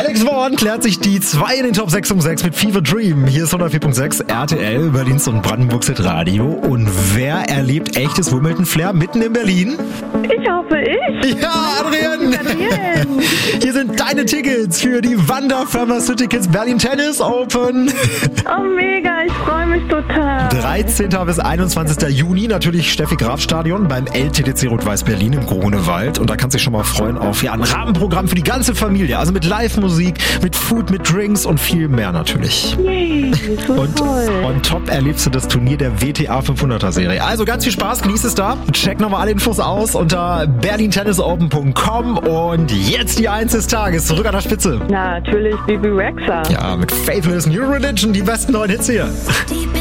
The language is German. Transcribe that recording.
Alex Vaughn klärt sich die 2 in den Top 6 um 6 mit Fever Dream. Hier ist 104.6 RTL, Berlins und Brandenburgs Hitradio. Und wer erlebt echtes Wimbledon-Flair mitten in Berlin? Ich hoffe, ich. Ja, Adrian! Hier sind deine Tickets für die Wanda Pharmaceuticals Berlin Tennis Open. Oh, mega, ich freue mich total. 13. bis 21. Juni, natürlich Steffi-Graf-Stadion beim LTTC Rot-Weiß Berlin im Grunewald. Und da kannst du dich schon mal freuen auf ein Rahmenprogramm für die ganze Familie. Also mit Live-Musik, mit Food, mit Drinks und viel mehr natürlich. Yay, so Und toll. on top erlebst du das Turnier der WTA 500er Serie. Also ganz viel Spaß, genieß es da. Check nochmal alle Infos aus unter berlintennisopen.com. Und jetzt die 1 des Tages, zurück an der Spitze. Natürlich Bibi Rexha. Ja, mit Faithless New Religion, die besten neuen Hits hier.